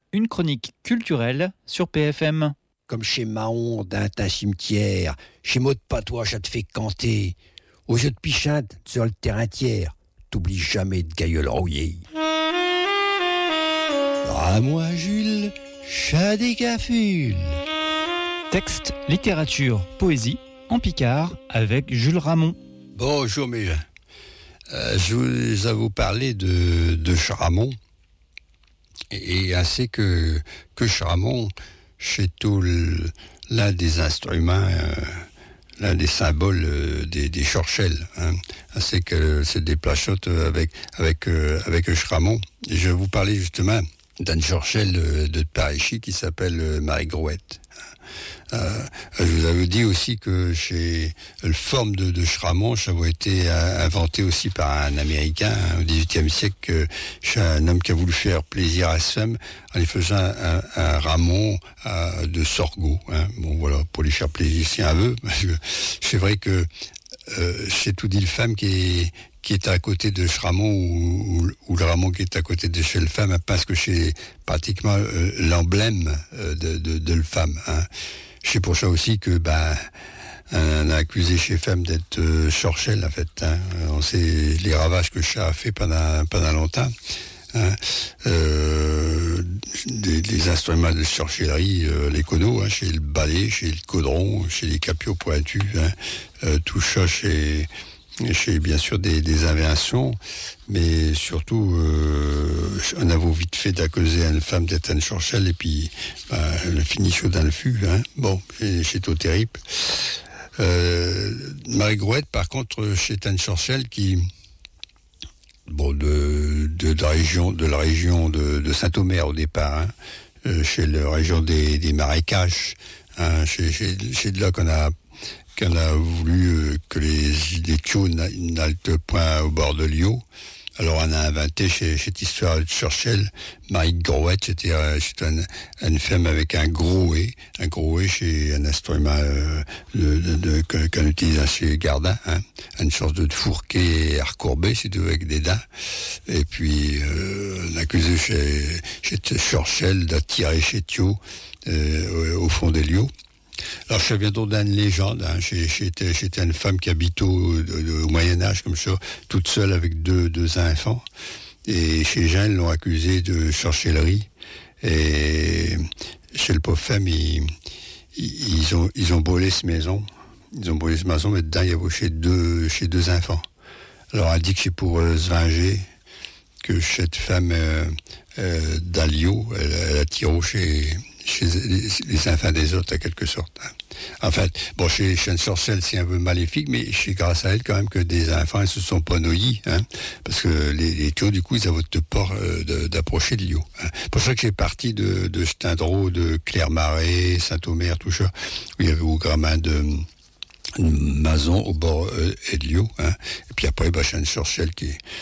une chronique culturelle sur PFM. Comme chez Mahon, d'un cimetière, chez Maud Patois, ça te fait canter. Au jeu de pichinte, sur le terrain tiers, t'oublies jamais de gailleul rouillé. À moi, Jules, chat des cafules. Texte, littérature, poésie, en Picard, avec Jules Ramon. Bonjour mes gens. Je vais vous parler de Charamon. Et ainsi que Charamon, c'est tout l'un des instruments, l'un des symboles des Chorchelles. Hein. Ainsi que c'est des plachottes avec Charamon. Et je vais vous parler justement d'une Chorchelle de Paris qui s'appelle Marie Grouette. Je vous avais dit aussi que chez le forme de Charamon, ça avait été inventé aussi par un Américain au XVIIIe siècle, chez un homme qui a voulu faire plaisir à sa femme en lui faisant un ramon de sorgho. Hein. Bon voilà, pour lui faire plaisir si un veut, parce que c'est vrai que chez toute une femme qui est à côté de Charamon ou le ramon qui est à côté de chez le femme, parce que c'est pratiquement l'emblème de le femme. Hein. C'est pour ça aussi que on a accusé chez femme d'être Chorchelle en fait. Hein. On sait les ravages que le chat a fait pendant longtemps. Hein. Les instruments de sorcellerie, les codos, hein, chez le balai, chez le caudron, chez les capiaux pointus, hein, tout ça chez bien sûr des inventions, mais surtout on a vite fait d'accuser une femme d'être une Chorchelle et puis le finit chaud dans le fût. Hein. Bon, c'est tout terrible. Marie Grouette, par contre, c'est une Chorchelle qui de la région de Saint-Omer au départ, hein, chez la région des marécages. Hein, c'est de là qu'on a voulu que les chiots n'haltent point au bord de l'Io. Alors on a inventé cette histoire de Chorchelle, Marie Grouette, c'était une femme avec un grouet. Un grouet, c'est un instrument qu'on utilise chez Gardin, hein, une sorte de fourquet à recourber, c'est tout avec des dents. Et puis on a accusé chez Chorchelle d'attirer chez Thio au fond des lieux. Alors, ça vient donc d'une légende. Hein. J'étais une femme qui habite au Moyen-Âge, comme ça, toute seule avec deux enfants. Et chez Jeanne, ils l'ont accusée de sorcellerie. Et chez le pauvre femme, ils ont brûlé cette maison. Ils ont brûlé cette maison, mais dedans, il y avait chez deux enfants. Alors, elle dit que c'est pour se venger que cette femme d'Alio, elle a tiré chez les enfants des autres, en quelque sorte. Hein. En fait, chez une Chorchelle, c'est un peu maléfique, mais c'est grâce à elle, quand même, que des enfants ne se sont pas noyés, hein, parce que les taux, du coup, ils avaient peur d'approcher de l'eau. Hein. C'est pour ça que j'ai parti de Stindreau, de Clermarais, Saint-Omer, tout ça, où il y avait au gramin de Mazon, au bord de l'eau. Hein. Et puis après, c'est une Chorchelle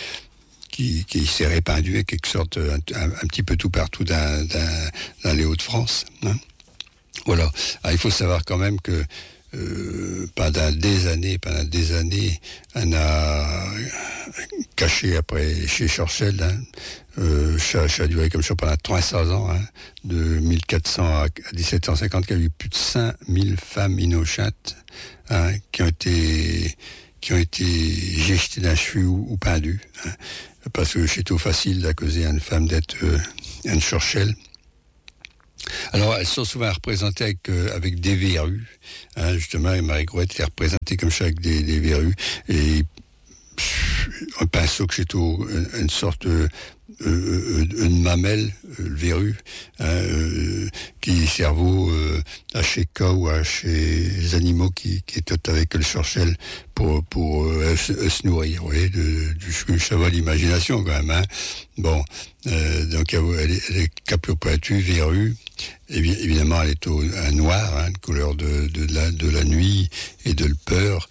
qui s'est répandu en quelque sorte un petit peu tout partout dans les Hauts-de-France. Hein. Voilà. Alors, il faut savoir quand même que pendant des années, on a caché après chez Chorchelle, hein, ça a duré comme ça pendant 300 ans, hein, de 1400 à 1750, qu'il y a eu plus de 5000 femmes innocentes, hein, qui ont été jetées d'un cheveu ou pendues. Hein. Parce que c'est tout facile d'accuser une femme d'être une Chorchelle. Alors, elles sont souvent représentées avec des verrues. Hein, justement, et Marie Grouette est représentée comme ça avec des verrues. Et un pinceau que c'est une sorte une mamelle, le verrue, hein, qui cerveau à chez cas ou à chez les animaux qui est avec le Chorchelle pour se nourrir, vous voyez, ça va l'imagination quand même. Hein. Bon, donc elle est capiaux pointus, verrue. Et bien, évidemment, elle est un noir, hein, couleur de la nuit et de la peur.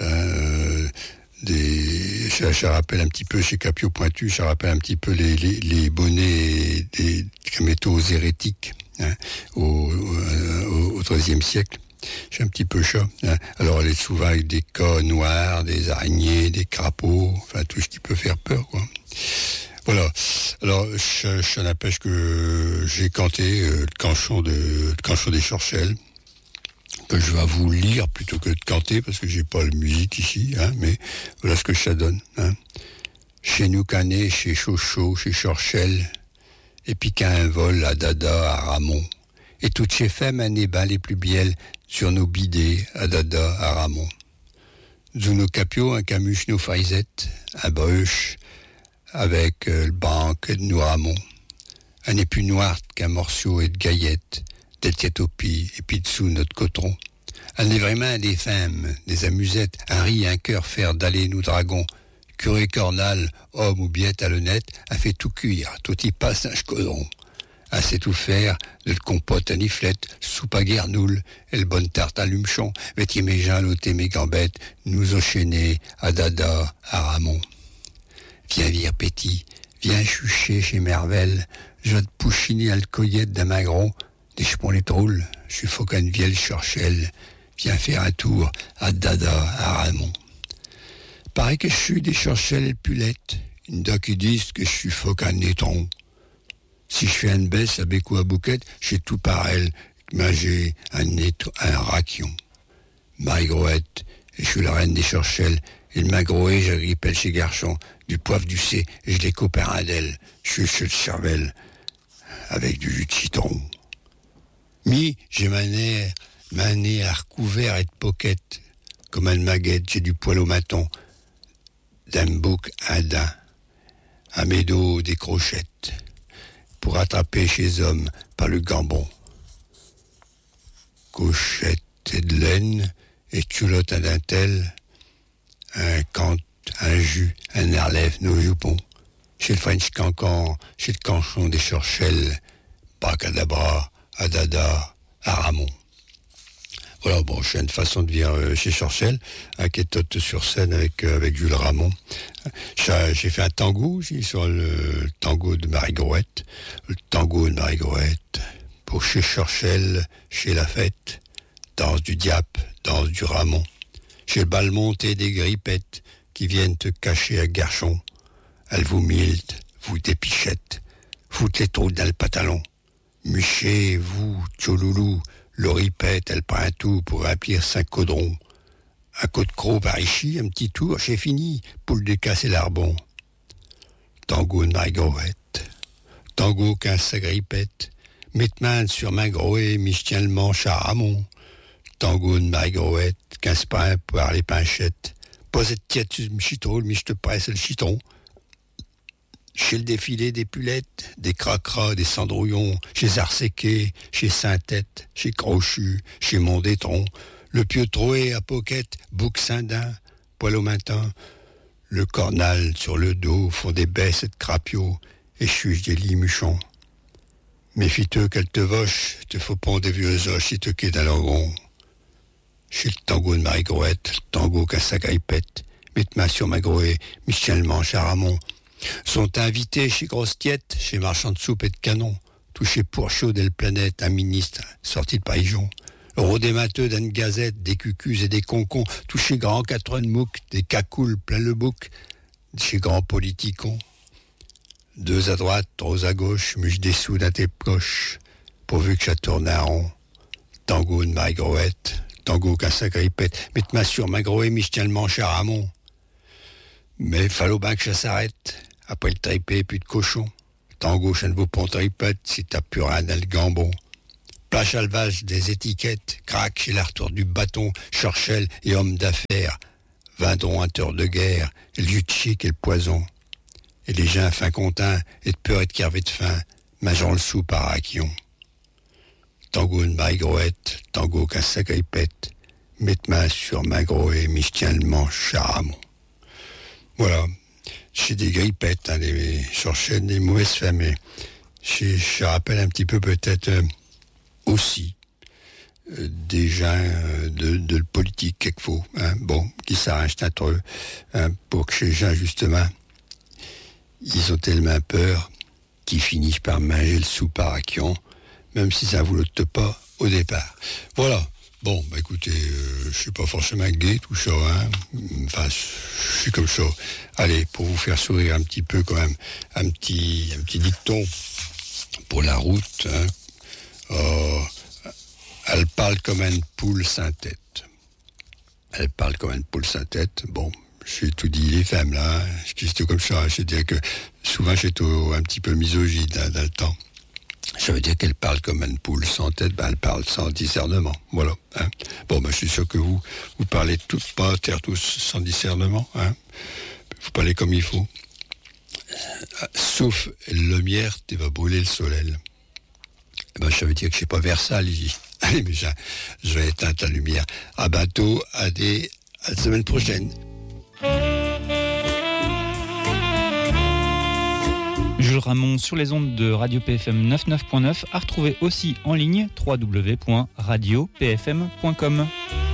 Ça rappelle un petit peu chez Capiaux Pointu, ça rappelle un petit peu les bonnets des métaux hérétiques, hein, au XIIIe siècle. C'est un petit peu ça. Hein. Alors elle est souvent avec des cas noirs, des araignées, des crapauds, enfin tout ce qui peut faire peur, quoi. Voilà. Alors, je n'empêche que j'ai canté le canchon des Chorchelles, que je vais vous lire plutôt que de canter, parce que j'ai pas la musique ici, hein, mais voilà ce que ça donne. Hein. Chez nous Canet, chez Chocho, chez Chorchelles, et puis qu'à un vol à Dada, à Ramon, et toutes ces femmes à Néba les plus bielles, sur nos bidets, à Dada, à Ramon. Zuno Capio, un camuche, nos farisettes, un bruche, avec le banc de nous Ramon. Un épu noir qu'un morceau et de gaillettes, des tiatopies, et puis dessous notre coton. Un est vraiment des femmes, des amusettes, un riz, un cœur, faire d'aller nous dragons. Curé cornal, homme ou biette à l'honnête, a fait tout cuire, tout y passe un chcodron. A sait tout faire, de compote à niflette, soupe à guernoule, et le bonne tarte à lumchon, vêtier mes gens, l'ôter mes gambettes, nous enchaîner à Dada, à Ramon. Viens vire petit, viens chucher chez Mervel, je te pouchiner à le coyette d'un magron, des chepons les trolls, je suis faucan vieille Chorchelle, viens faire un tour à Dada, à Ramon. Paraît que je suis des Chorchelles pulettes, une doc qui disent que je suis faucan nétron. Si je fais une baisse à bec ou à bouquette, j'ai tout par elle, mais j'ai un raquion. Marie-Groette, et je suis la reine des Chorchelles, et le magroé, j'agrippelle chez Garchon, du poivre du C, et je les coupe un d'elle, je suis chez le cervelle, avec du jus de citron. J'ai mané à recouvert et de poquette, comme un maguette, j'ai du poil au maton, d'un bouc un daim, un médo des crochettes, pour attraper chez hommes par le gambon. Couchette et de laine, et culotte à dentelle, un cant, un jus, un arlève, nos jupons. Chez le French Cancan, chez le canchon des Chorchelles, Bracadabra, à Dada, à Ramon. Voilà, bon, je fais une façon de dire chez Chorchelles, qui est sur scène avec Jules Ramon. J'ai fait un tango, sur le tango de Marie-Groette. Le tango de Marie-Groette, pour chez Chorchelles, chez la fête, danse du diap, danse du Ramon. Chez le bal monté des grippettes, qui viennent te cacher à Garchon. Elles vous miltent, vous dépichettes, foutent les trous dans le pantalon. Muchez, vous, tcholoulou, l'oripette, elle prend un tout pour remplir 5 caudrons. Un coup de croc par ici, un petit tour, c'est fini, poule de casse et l'arbon. Tango de Marie-Groette, tango 15 sagripette, mette-main sur main groé, je tiens le manche à Ramon. Tango de Marie-Groette, 15 pains pour les pinchettes, posez de tiède sur le chitron, je te presse le chitron. Chez le défilé des pulettes, des cracras, des cendrouillons, chez Arséquet, chez Saint-Tête, chez Crochu, chez Mondétron, le pieu troué à poquette, bouc Saint-Dain, poil au matin, le cornal sur le dos font des baisses de crapio et chuche des limuchons. Méfie-toi qu'elle te voche, te faut pondre des vieux oches si te quitte à l'orgon. Chez le tango de Marie-Groette, le tango qu'à sa grippette, mette ma sur ma groée, Michel Manche à Ramon. Sont invités chez Grosse Tiette, chez Marchand de Soupe et de Canon, touché pour chaud d'El Planète, un ministre sorti de Païjon. Le rodémateux d'une gazette, des cucus et des concons, touché grand quatre de mouc, des cacoules plein le bouc, chez grand politicon. 2 à droite, 3 à gauche, muche des sous dans tes poches, pourvu que ça tourne à rond. Tango de Marie-Groette, tango qu'à sa grippette, mette ma sur ma groée, je tiens le manche à Ramon. Mais il fallait bien que ça s'arrête. Après le tripé, puis de cochon. Tango, ça ne vaut pas tripette si t'as plus rien dans le gambon. Plage à levage des étiquettes, craque chez la retour du bâton, Chorchelles et hommes d'affaires, vindront un teur de guerre, et le jus de chic et le poison. Et les gens fin contins, et de peur et de carvé de faim, mangeant le sou par raquion. Tango de Marie-Groette, tango qu'à sa grippette, mette main sur ma groée, je tiens le manche à Ramon. Voilà, j'ai des grippettes, des Chorchelles, des mauvaises femmes, mais je rappelle un petit peu peut-être aussi des gens de politique quelquefois, qui s'arrachent entre eux, pour que ces gens, justement, ils ont tellement peur qu'ils finissent par manger le sou par raquion, même si ça ne vous le pas au départ. Voilà. Bon, bah écoutez, je suis pas forcément gay, tout ça, hein. Enfin, je suis comme ça. Allez, pour vous faire sourire un petit peu quand même, un petit dicton pour la route, hein. Elle parle comme une poule sans tête. Elle parle comme une poule sans tête. Bon, j'ai tout dit les femmes là, hein. J'étais comme ça. C'est-à-dire que souvent j'étais un petit peu misogyne hein, dans le temps. Ça veut dire qu'elle parle comme une poule sans tête, ben elle parle sans discernement. Voilà. Hein. Bon, ben je suis sûr que vous parlez tous pas, terre tous sans discernement. Hein. Vous parlez comme il faut. Sauf le lumière, tu vas brûler le soleil. Ben, ça veut dire que je suis pas Versailles ici. Allez, mais je vais éteindre la lumière. À bientôt, à la semaine prochaine. Jules Ramon sur les ondes de Radio PFM 99.9, à retrouver aussi en ligne www.radiopfm.com.